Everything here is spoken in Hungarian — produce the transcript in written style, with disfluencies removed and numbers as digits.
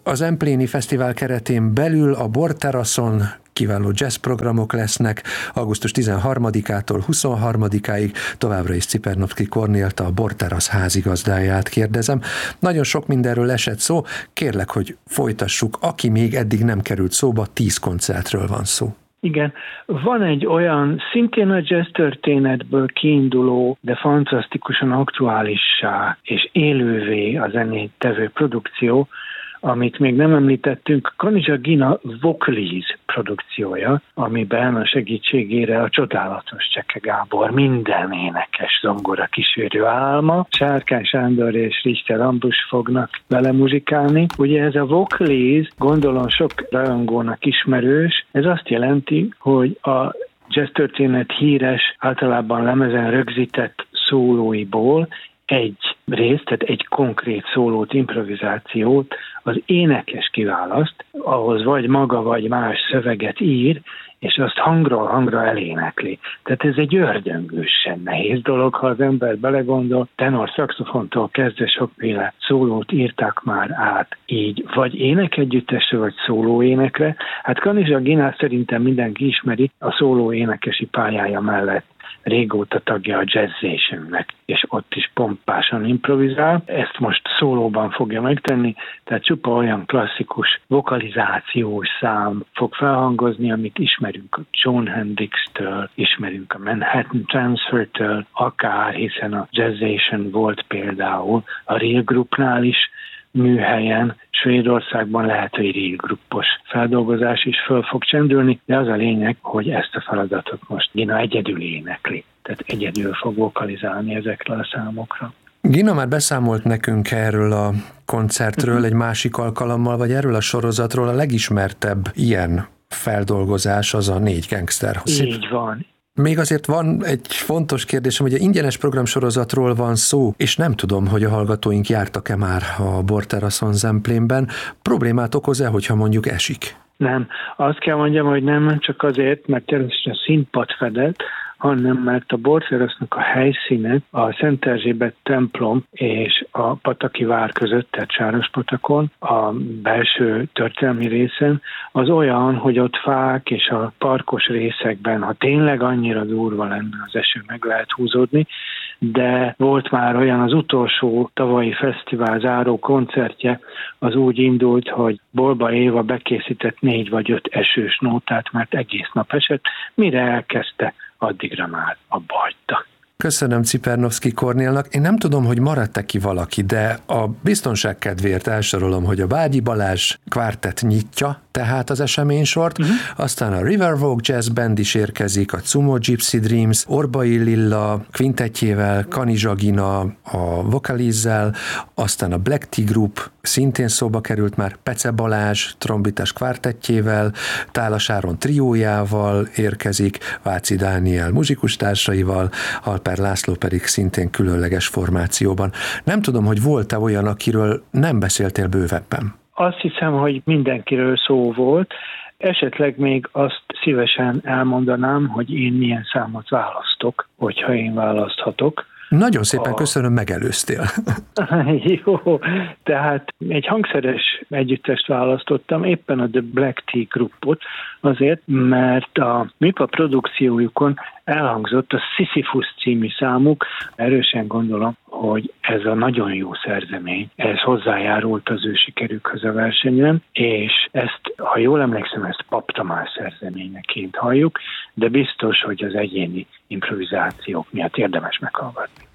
A Zempléni Fesztivál keretén belül a Borteraszon kiváló jazzprogramok lesznek, augusztus 13-ától 23-áig, továbbra is Cipernowski Kornélt, a Borterasz házigazdáját kérdezem. Nagyon sok mindenről esett szó, kérlek, hogy folytassuk, aki még eddig nem került szóba, 10 koncertről van szó. Igen, van egy olyan szintén a jazz történetből kiinduló, de fantasztikusan aktuálissá és élővé a zenét tevő produkció, amit még nem említettünk, Kanizsa Gina Vocalise produkciója, amiben a segítségére a csodálatos Cseke Gábor minden énekes zongora kísérő álma, Sárkány Sándor és Richter Ambrus fognak vele muzsikálni. Ugye ez a Vocalise, gondolom sok rajongónak ismerős, ez azt jelenti, hogy a jazz történet híres, általában lemezen rögzített szólóiból egy részt, tehát egy konkrét szólót, improvizációt az énekes kiválaszt, ahhoz vagy maga, vagy más szöveget ír, és azt hangról hangra elénekli. Tehát ez egy ördöngősen nehéz dolog, ha az ember belegondol. Tenor szaxofontól kezdve sokféle szólót írták már át így, vagy énekegyüttesre, vagy szólóénekre. Hát Kanizsa Ginát szerintem mindenki ismeri a szólóénekesi pályája mellett. Régóta tagja a Jazzzationnek, és ott is pompásan improvizál. Ezt most szólóban fogja megtenni, tehát csupa olyan klasszikus vokalizációs szám fog felhangozni, amit ismerünk a John Hendrix-től, ismerünk a Manhattan Transfer-től, akár, hiszen a Jazzation volt például a Real Groupnál is műhelyen, Svédországban lehet, hogy Real Groupos feldolgozás is föl fog csendülni, de az a lényeg, hogy ezt a feladatot most Gina egyedül énekli, tehát egyedül fog vokalizálni ezekről a számokra. Gina már beszámolt nekünk erről a koncertről egy másik alkalommal, vagy erről a sorozatról. A legismertebb ilyen feldolgozás az a 4 gangster. Így van. Még azért van egy fontos kérdésem, hogy a ingyenes programsorozatról van szó, és nem tudom, hogy a hallgatóink jártak-e már a Borteraszon Zemplénben. Problémát okoz-e, hogyha mondjuk esik? Nem. Azt kell mondjam, hogy nem csak azért, mert természetesen színpad fedett, hanem mert a Borterasznak a helyszíne a Szent Erzsébet templom és a Pataki vár között, tehát Sárospatakon, a belső történelmi részen, az olyan, hogy ott fák és a parkos részekben, ha tényleg annyira durva lenne, az eső meg lehet húzódni, de volt már olyan, az utolsó tavalyi fesztivál záró koncertje, az úgy indult, hogy Bolba Éva bekészített 4 vagy 5 esős nótát, mert egész nap esett, mire elkezdte, addigra már abba hagyta. Köszönöm Cipernowski Kornélnak. Én nem tudom, hogy maradt-e ki valaki, de a biztonság kedvéért elsorolom, hogy a Bágyi Balázs kvártett nyitja tehát az eseménysort, aztán a Riverwalk Jazz Band is érkezik, a Cumo Gypsy Dreams, Orbai Lilla kvintettjével, Kanizsa Gina a Vocalise-zel, aztán a Black Tea Group szintén szóba került már, Pece Balázs trombitás kvártettjével, Tálas Áron triójával érkezik, Váci Dániel muzsikustársaival, Alper László pedig szintén különleges formációban. Nem tudom, hogy volt-e olyan, akiről nem beszéltél bővebben? Azt hiszem, hogy mindenkiről szó volt. Esetleg még azt szívesen elmondanám, hogy én milyen számot választok, hogyha én választhatok. Nagyon szépen köszönöm, megelőztél. Jó, tehát egy hangszeres együttest választottam, éppen a The Black Tea Groupot, azért, mert a MIPA produkciójukon elhangzott a Sisyphus című számuk. Erősen gondolom, hogy ez a nagyon jó szerzemény, ez hozzájárult az ő sikerükhöz a versenyen, és ezt, ha jól emlékszem, ezt Pap Tamás szerzeményeként halljuk, de biztos, hogy az egyéni improvizációk miatt érdemes meghallgatni.